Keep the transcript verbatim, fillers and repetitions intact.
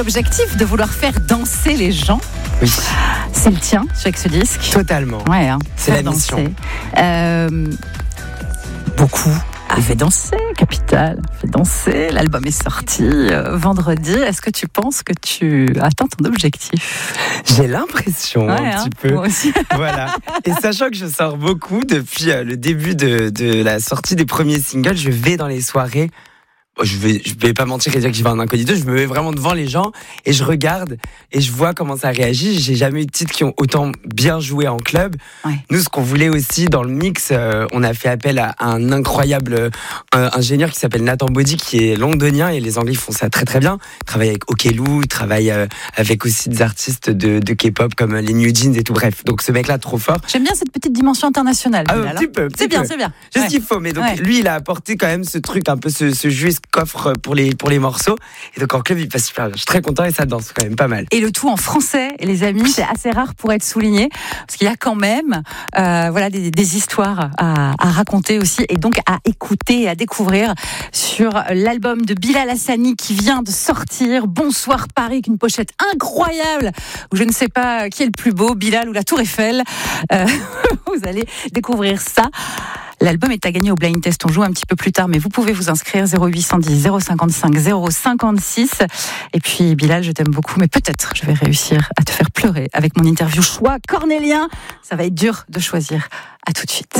L'objectif de vouloir faire danser les gens, Oui, c'est le tien avec ce disque. totalement. Ouais, hein, C'est faire la mission. danser. Euh, beaucoup a fait danser, Capital, fait danser. L'album est sorti euh, vendredi. Est-ce que tu penses que tu atteins ton objectif? J'ai l'impression Ouais, un hein, petit peu. moi aussi. Voilà. Et sachant que je sors beaucoup depuis euh, le début de, de la sortie des premiers singles, je vais dans les soirées. Bon, je vais, je vais pas mentir et dire que j'y vais en incognito. Je me mets vraiment devant les gens et je regarde et je vois comment ça réagit. J'ai jamais eu de titres qui ont autant bien joué en club. Ouais. Nous, ce qu'on voulait aussi dans le mix, euh, on a fait appel à un incroyable euh, ingénieur qui s'appelle Nathan Body, qui est londonien et les Anglais font ça très très bien. Il travaille avec Okelou, il travaille euh, avec aussi des artistes de, de K-pop comme les New Jeans et tout. Bref, donc ce mec-là trop fort. J'aime bien cette petite dimension internationale. Ah, Bilal, un petit hein. peu, petit C'est bien, peu. c'est bien. Juste Ouais. ce qu'il faut, mais donc Ouais. lui il a apporté quand même ce truc un peu ce, ce jus et ce coffre pour les pour les morceaux et donc en club il passe super bien. Je suis très content et ça danse quand même pas mal. Et le tout en français, et les amis, c'est assez rare pour être souligné, parce qu'il y a quand même euh, voilà, des, des histoires à, à raconter aussi, et donc à écouter et à découvrir sur l'album de Bilal Hassani qui vient de sortir, Bonsoir Paris, avec une pochette incroyable, où je ne sais pas qui est le plus beau, Bilal ou la Tour Eiffel. Euh, vous allez découvrir ça. L'album est à gagner au Blind Test. On joue un petit peu plus tard, mais vous pouvez vous inscrire zéro huit cent dix zéro cinquante-cinq zéro cinquante-six. Et puis, Bilal, je t'aime beaucoup, mais peut-être je vais réussir à te faire pleurer avec mon interview choix cornélien. Ça va être dur de choisir. À tout de suite.